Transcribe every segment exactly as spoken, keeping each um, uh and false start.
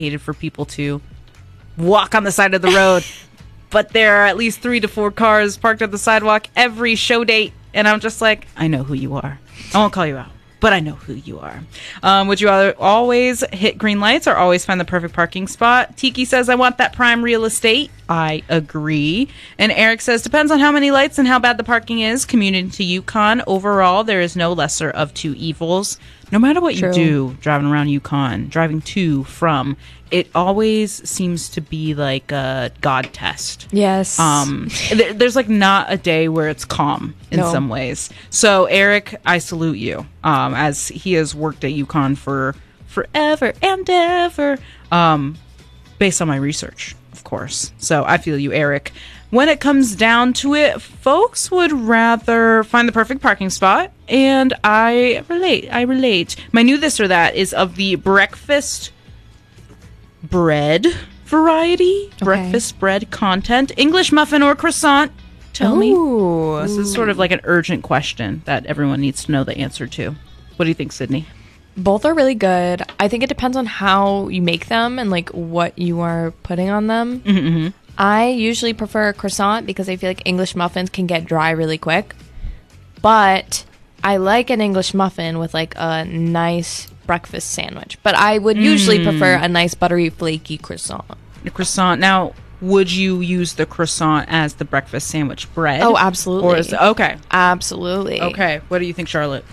hated for people to walk on the side of the road, but there are at least three to four cars parked at the sidewalk every show date, and I'm just like, I know who you are. I won't call you out, but I know who you are. Um, would you rather always hit green lights or always find the perfect parking spot? Tiki says, I want that prime real estate. I agree. And Eric says, depends on how many lights and how bad the parking is. Commuting to Yukon, overall, there is no lesser of two evils. No matter what True. you do driving around Yukon, driving to, from, it always seems to be like a God test. Yes. Um, th- there's like not a day where it's calm in no. some ways. So Eric, I salute you, um, as he has worked at Yukon for forever and ever, um, based on my research, of course. So I feel you, Eric. When it comes down to it, folks would rather find the perfect parking spot, and I relate. I relate. My new this or that is of the breakfast bread variety, okay. breakfast bread content, English muffin or croissant. Tell Ooh. me. This is sort of like an urgent question that everyone needs to know the answer to. What do you think, Sydney? Both are really good. I think it depends on how you make them and like what you are putting on them. Mm-hmm, mm-hmm. I usually prefer a croissant because I feel like English muffins can get dry really quick. But I like an English muffin with like a nice breakfast sandwich. But I would mm. usually prefer a nice buttery, flaky croissant. The croissant. Now, would you use the croissant as the breakfast sandwich bread? Oh, absolutely. Or is it, okay. Absolutely. Okay. What do you think, Charlotte?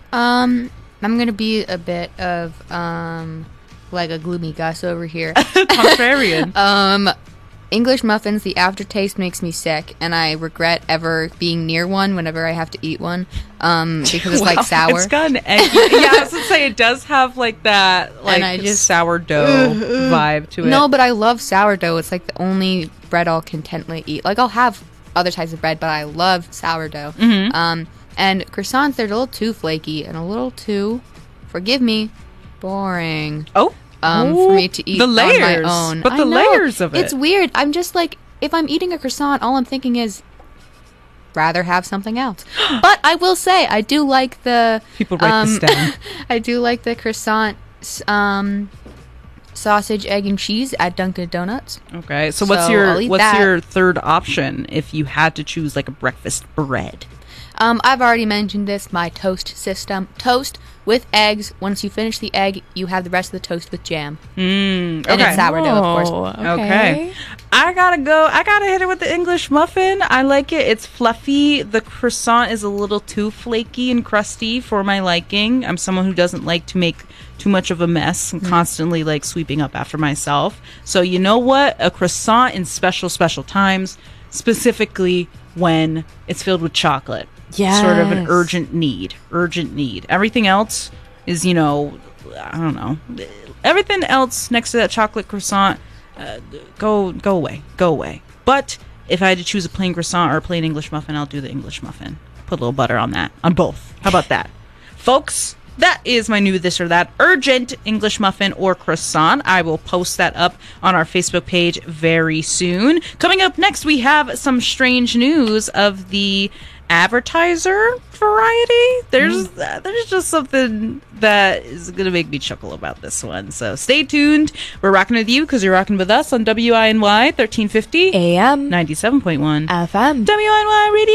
Um, I'm going to be a bit of um like a gloomy Gus over here. Contrarian. um... English muffins, the aftertaste makes me sick, and I regret ever being near one whenever I have to eat one, um, because it's wow, like sour. It's got an egg. Yeah, I was going to say, it does have like that like and I just, sourdough uh, vibe to it. No, but I love sourdough. It's like the only bread I'll contently eat. Like, I'll have other types of bread, but I love sourdough. Mm-hmm. Um, and croissants, they're a little too flaky and a little too, forgive me, boring. Oh. Um, for me to eat the layers, on my own. But the I know. layers of it. It's weird. I'm just like, if I'm eating a croissant, all I'm thinking is, rather have something else. But I will say, I do like the... People write um, this down. I do like the croissant um, sausage, egg, and cheese at Dunkin' Donuts. Okay, so what's so your what's that. your third option if you had to choose like a breakfast bread? Um, I've already mentioned this, my toast system. Toast with eggs. Once you finish the egg, you have the rest of the toast with jam. Mm, okay. And it's sourdough, oh, of course. Okay. okay. I gotta go. I gotta hit it with the English muffin. I like it. It's fluffy. The croissant is a little too flaky and crusty for my liking. I'm someone who doesn't like to make too much of a mess and mm. constantly like sweeping up after myself. So you know what? A croissant in special, special times, specifically when it's filled with chocolate. Yes. Sort of an urgent need. Urgent need. Everything else is, you know, I don't know. Everything else next to that chocolate croissant, uh, go go away. Go away. But if I had to choose a plain croissant or a plain English muffin, I'll do the English muffin. Put a little butter on that. On both. How about that? Folks, that is my new this or that. Urgent English muffin or croissant. I will post that up on our Facebook page very soon. Coming up next, we have some strange news of the advertiser variety. There's mm. uh, there's just something that is gonna make me chuckle about this one, so stay tuned. We're rocking with you because you're rocking with us on W I N Y thirteen fifty A M ninety-seven point one F M W I N Y Radio.